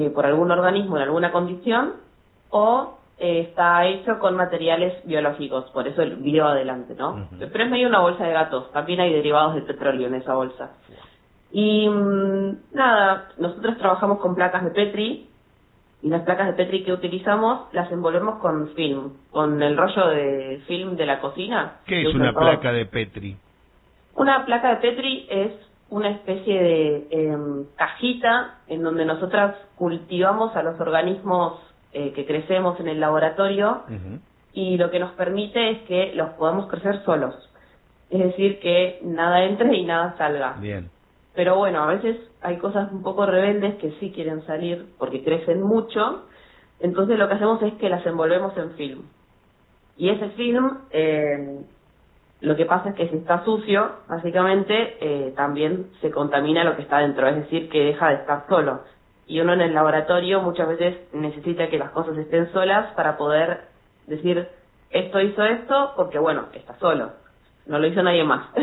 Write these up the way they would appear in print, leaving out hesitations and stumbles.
por algún organismo en alguna condición, o está hecho con materiales biológicos, por eso el video adelante, ¿no? Pero es medio una bolsa de gatos, también hay derivados del petróleo en esa bolsa. Y nada, nosotros trabajamos con placas de Petri, y las placas de Petri que utilizamos las envolvemos con film, con el rollo de film de la cocina. ¿Qué es una placa de Petri? Una placa de Petri es una especie de cajita en donde nosotras cultivamos a los organismos que crecemos en el laboratorio, y lo que nos permite es que los podamos crecer solos. Es decir, que nada entre y nada salga. Bien. Pero bueno, a veces hay cosas un poco rebeldes que sí quieren salir porque crecen mucho, entonces lo que hacemos es que las envolvemos en film. Y ese film, lo que pasa es que si está sucio, básicamente, también se contamina lo que está dentro, es decir, que deja de estar solo. Y uno en el laboratorio muchas veces necesita que las cosas estén solas para poder decir, esto hizo esto, porque bueno, está solo, no lo hizo nadie más.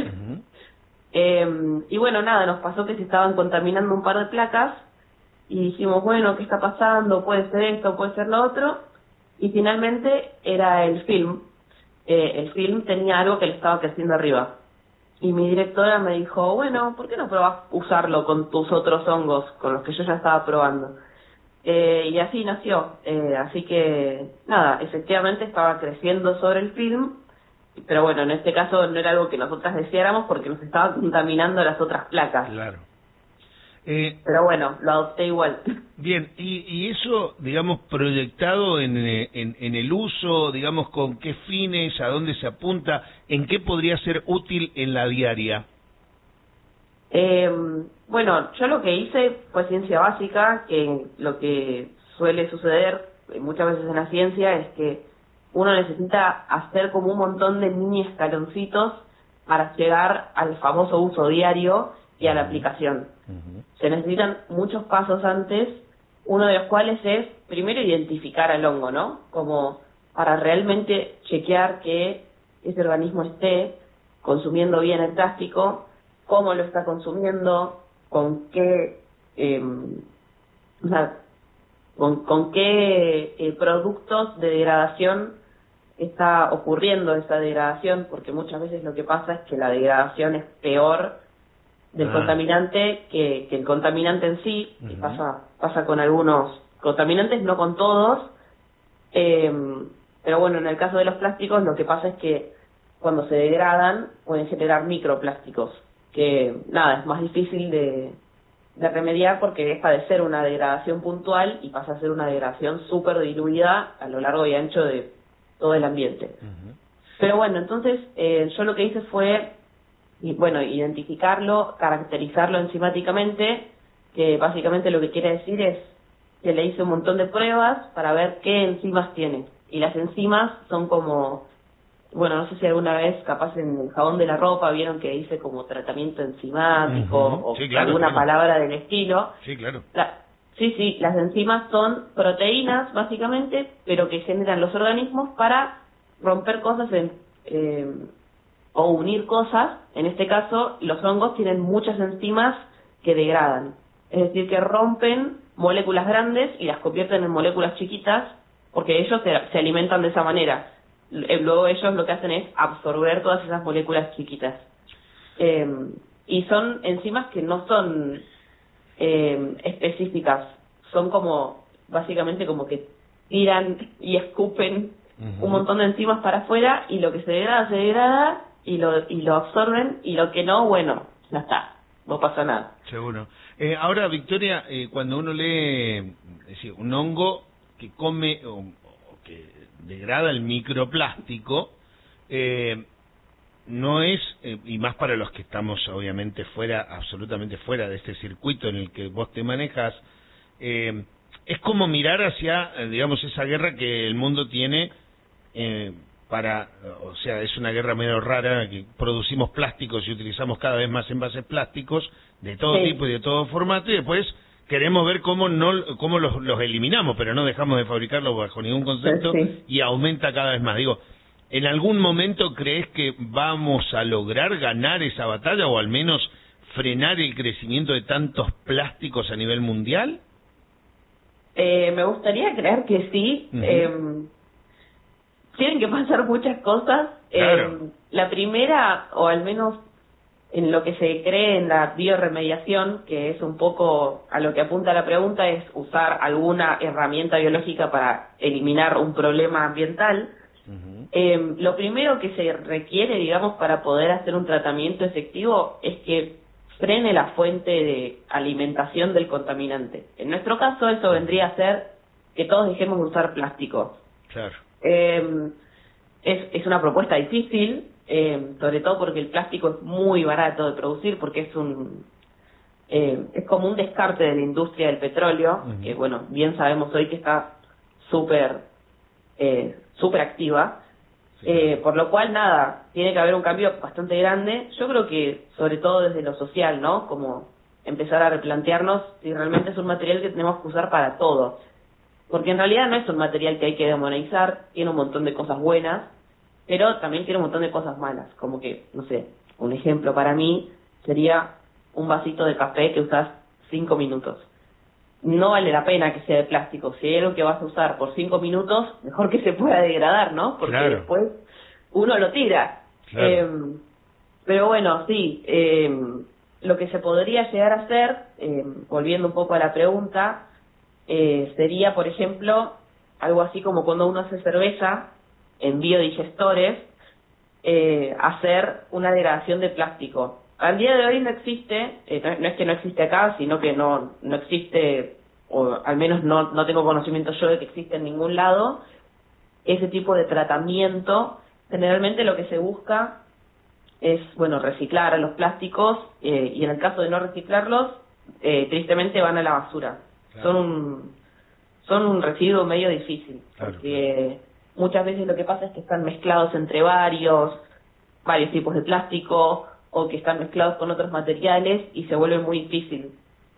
Y bueno, nada, nos pasó que se estaban contaminando un par de placas y dijimos, bueno, ¿qué está pasando? Puede ser esto, puede ser lo otro, y finalmente era el film. El film tenía algo que le estaba creciendo arriba. Y mi directora me dijo, bueno, ¿por qué no probás usarlo con tus otros hongos, con los que yo ya estaba probando? Y así nació. Así que, nada, efectivamente estaba creciendo sobre el film, pero bueno, en este caso no era algo que nosotras deseáramos porque nos estaba contaminando las otras placas. Claro. Pero bueno, lo adopté igual. Bien, y eso, digamos, proyectado en el uso, digamos, ¿con qué fines, a dónde se apunta, en qué podría ser útil en la diaria? Bueno, yo lo que hice fue ciencia básica, que lo que suele suceder muchas veces en la ciencia es que uno necesita hacer como un montón de mini escaloncitos para llegar al famoso uso diario y a la aplicación. Se necesitan muchos pasos antes, uno de los cuales es primero identificar al hongo, ¿no? Como para realmente chequear que ese organismo esté consumiendo bien el plástico, cómo lo está consumiendo, con qué con qué productos de degradación está ocurriendo esa degradación, porque muchas veces lo que pasa es que la degradación es peor del contaminante que el contaminante en sí, y pasa con algunos contaminantes, no con todos, pero bueno, en el caso de los plásticos lo que pasa es que cuando se degradan pueden generar microplásticos, que nada, es más difícil de remediar porque deja de ser una degradación puntual y pasa a ser una degradación súper diluida a lo largo y ancho de todo el ambiente. Pero bueno, entonces yo lo que hice fue, identificarlo, caracterizarlo enzimáticamente, que básicamente lo que quiere decir es que le hice un montón de pruebas para ver qué enzimas tiene. Y las enzimas son como, bueno, no sé si alguna vez capaz en el jabón de la ropa vieron que dice como tratamiento enzimático o sí, claro, alguna claro. palabra del estilo. Sí, claro. Sí, las enzimas son proteínas básicamente, pero que generan los organismos para romper cosas o unir cosas. En este caso, los hongos tienen muchas enzimas que degradan, es decir, que rompen moléculas grandes y las convierten en moléculas chiquitas, porque ellos se alimentan de esa manera. Luego ellos lo que hacen es absorber todas esas moléculas chiquitas. Y son enzimas que no son específicas, son como, básicamente como que tiran y escupen un montón de enzimas para afuera, y lo que se degrada y lo absorben, y lo que no, bueno, ya está, no pasa nada. Seguro. Ahora, Victoria, cuando uno lee, es decir, un hongo que come o que degrada el microplástico, no es, y más para los que estamos obviamente fuera, absolutamente fuera de este circuito en el que vos te manejas, es como mirar hacia, digamos, esa guerra que el mundo tiene o sea, es una guerra medio rara, que producimos plásticos y utilizamos cada vez más envases plásticos de todo tipo y de todo formato, y después queremos ver cómo los eliminamos, pero no dejamos de fabricarlos bajo ningún concepto, y aumenta cada vez más. Digo, ¿en algún momento crees que vamos a lograr ganar esa batalla, o al menos frenar el crecimiento de tantos plásticos a nivel mundial? Me gustaría creer que sí. Tienen que pasar muchas cosas. Claro. La primera, o al menos en lo que se cree en la bioremediación, que es un poco a lo que apunta la pregunta, es usar alguna herramienta biológica para eliminar un problema ambiental. Lo primero que se requiere, digamos, para poder hacer un tratamiento efectivo es que frene la fuente de alimentación del contaminante. En nuestro caso, eso vendría a ser que todos dejemos de usar plástico. Claro. Es una propuesta difícil, sobre todo porque el plástico es muy barato de producir, porque es como un descarte de la industria del petróleo, que bueno, bien sabemos hoy que está súper activa. Por lo cual, nada, tiene que haber un cambio bastante grande. Yo creo que, sobre todo desde lo social, ¿no? Como empezar a replantearnos si realmente es un material que tenemos que usar para todo. Porque en realidad no es un material que hay que demonizar, tiene un montón de cosas buenas, pero también tiene un montón de cosas malas. Como que, no sé, un ejemplo para mí sería un vasito de café que usas 5 minutos. No vale la pena que sea de plástico. Si hay algo que vas a usar por 5 minutos, mejor que se pueda degradar, ¿no? Porque después uno lo tira. Claro. Pero bueno, sí, lo que se podría llegar a hacer, volviendo un poco a la pregunta, sería, por ejemplo, algo así como cuando uno hace cerveza en biodigestores, hacer una degradación de plástico. Al día de hoy no existe, no es que no existe acá, sino que no existe, o al menos no tengo conocimiento yo de que existe en ningún lado, ese tipo de tratamiento. Generalmente lo que se busca es, bueno, reciclar a los plásticos, y en el caso de no reciclarlos, tristemente van a la basura. Claro. Son un residuo medio difícil, porque muchas veces lo que pasa es que están mezclados entre varios tipos de plástico, o que están mezclados con otros materiales y se vuelve muy difícil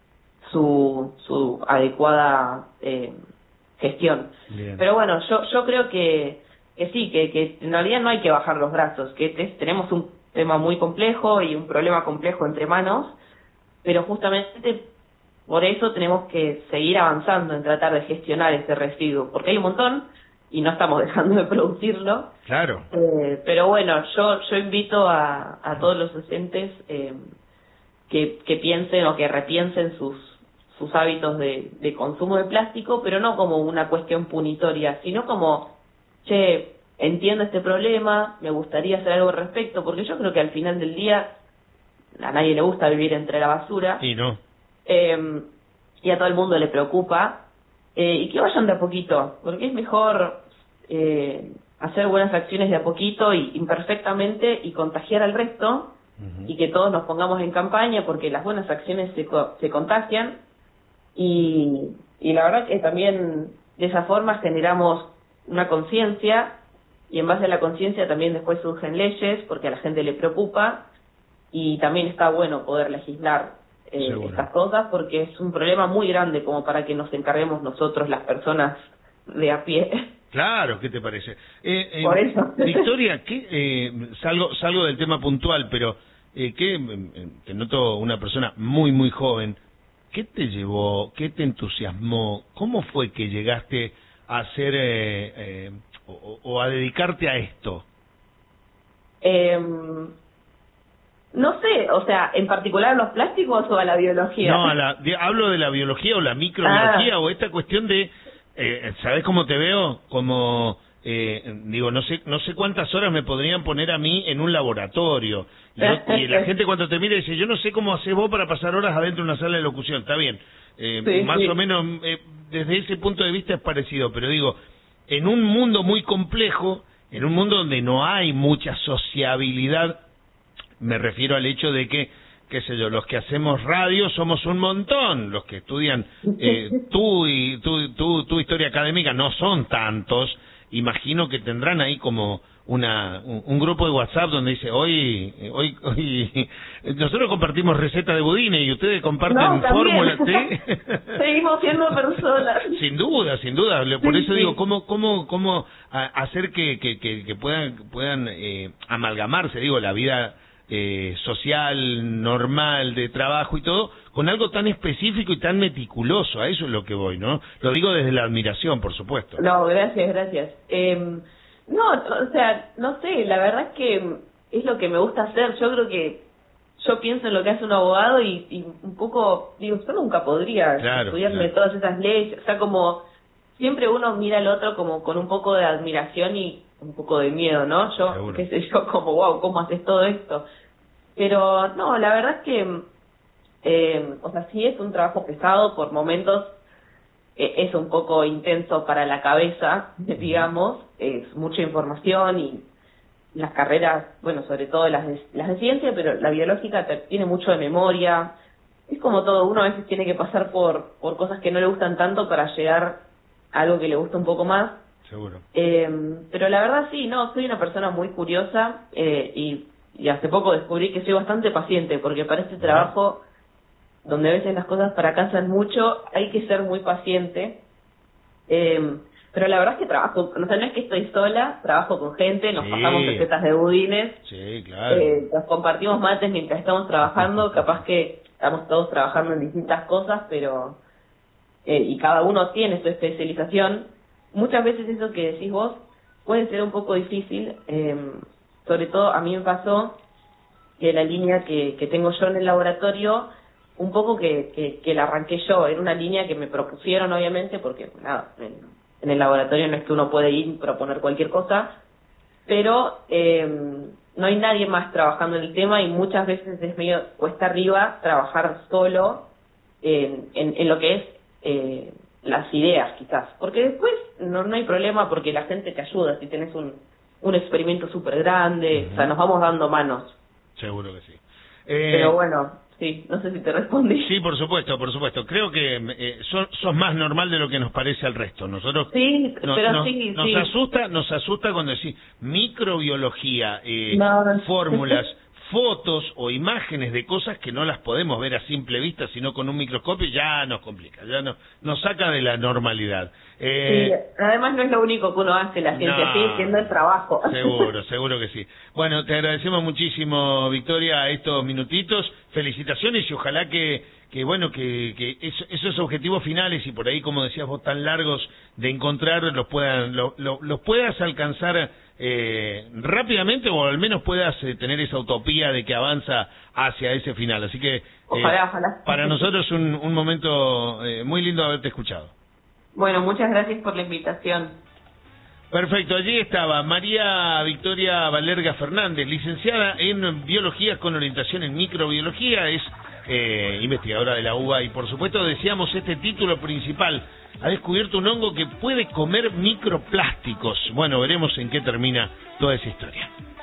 su adecuada gestión. Bien. Pero bueno, yo creo que sí, que en realidad no hay que bajar los brazos, que tenemos un tema muy complejo y un problema complejo entre manos, pero justamente por eso tenemos que seguir avanzando en tratar de gestionar ese residuo, porque hay un montón y no estamos dejando de producirlo. Claro. Pero bueno, yo invito a todos los docentes que piensen o que repiensen sus hábitos de consumo de plástico, pero no como una cuestión punitoria, sino como, che, entiendo este problema, me gustaría hacer algo al respecto, porque yo creo que al final del día a nadie le gusta vivir entre la basura. Y no. Y a todo el mundo le preocupa. Y que vayan de a poquito, porque es mejor hacer buenas acciones de a poquito y imperfectamente y contagiar al resto, y que todos nos pongamos en campaña, porque las buenas acciones se contagian, y la verdad que también de esa forma generamos una conciencia, y en base a la conciencia también después surgen leyes, porque a la gente le preocupa, y también está bueno poder legislar estas cosas, porque es un problema muy grande como para que nos encarguemos nosotros, las personas de a pie. Claro, ¿qué te parece? Por eso. Victoria, salgo del tema puntual, pero te noto una persona muy, muy joven. ¿Qué te llevó, qué te entusiasmó? ¿Cómo fue que llegaste a hacer o a dedicarte a esto? No sé, o sea, en particular a los plásticos o a la biología. No, hablo de la biología o la microbiología o esta cuestión de, ¿sabés cómo te veo? Como, digo, no sé cuántas horas me podrían poner a mí en un laboratorio. Y la gente cuando te mira dice, yo no sé cómo hacés vos para pasar horas adentro de una sala de locución. Está bien, sí, más o menos desde ese punto de vista es parecido, pero digo, en un mundo muy complejo, en un mundo donde no hay mucha sociabilidad, me refiero al hecho de que, qué sé yo, los que hacemos radio somos un montón, los que estudian tu historia académica no son tantos. Imagino que tendrán ahí como un grupo de WhatsApp donde dice, hoy nosotros compartimos recetas de budines y ustedes comparten fórmulas, ¿sí? Seguimos siendo personas. Sin duda. Por eso digo, ¿cómo hacer que puedan amalgamarse? Digo, la vida social, normal, de trabajo y todo, con algo tan específico y tan meticuloso. A eso es lo que voy, ¿no? Lo digo desde la admiración, por supuesto. No, gracias. No, o sea, no sé, la verdad es que es lo que me gusta hacer. Yo creo que yo pienso en lo que hace un abogado y un poco, digo, yo nunca podría estudiarme todas esas leyes. O sea, como siempre uno mira al otro como con un poco de admiración y un poco de miedo, ¿no? Yo, Seguro. qué sé yo, como, wow, ¿cómo haces todo esto? Pero no, la verdad es que, o sea, sí es un trabajo pesado, por momentos es un poco intenso para la cabeza, digamos, es mucha información y las carreras, bueno, sobre todo las de ciencia, pero la biológica tiene mucho de memoria. Es como todo, uno a veces tiene que pasar por cosas que no le gustan tanto para llegar a algo que le gusta un poco más. Seguro. Pero la verdad sí, no, soy una persona muy curiosa y hace poco descubrí que soy bastante paciente, porque para este trabajo, donde a veces las cosas fracasan mucho, hay que ser muy paciente. Pero la verdad es que trabajo, o sea, no es que estoy sola, trabajo con gente, nos pasamos recetas de budines, sí, claro. Nos compartimos mates mientras estamos trabajando, capaz que estamos todos trabajando en distintas cosas, pero y cada uno tiene su especialización. Muchas veces eso que decís vos puede ser un poco difícil, sobre todo a mí me pasó que la línea que tengo yo en el laboratorio, un poco que la arranqué yo, era una línea que me propusieron obviamente, porque nada, en el laboratorio no es que uno puede ir y proponer cualquier cosa, pero no hay nadie más trabajando en el tema y muchas veces es medio cuesta arriba trabajar solo en lo que es las ideas quizás, porque después no hay problema porque la gente te ayuda si tenés un experimento súper grande, o sea, nos vamos dando manos. Seguro que sí. Pero bueno, sí, no sé si te respondí. Sí, por supuesto. Creo que sos más normal de lo que nos parece al resto. Nosotros sí, pero sí. Nos asusta cuando decís microbiología, no. fórmulas, fotos o imágenes de cosas que no las podemos ver a simple vista, sino con un microscopio, ya nos complica, ya nos saca de la normalidad. Sí, además no es lo único que uno hace, la ciencia sigue siendo el trabajo. Seguro que sí. Bueno, te agradecemos muchísimo, Victoria, estos minutitos, felicitaciones y ojalá que esos objetivos finales y por ahí, como decías vos, tan largos de encontrar, los puedas alcanzar rápidamente, o al menos puedas tener esa utopía de que avanza hacia ese final. Así que ojalá. Para nosotros es un momento muy lindo haberte escuchado. Bueno, muchas gracias por la invitación. Perfecto, allí estaba María Victoria Valerga Fernández, licenciada en Biología con orientación en Microbiología, es investigadora de la UBA y por supuesto decíamos este título principal, ha descubierto un hongo que puede comer microplásticos. Bueno, veremos en qué termina toda esa historia.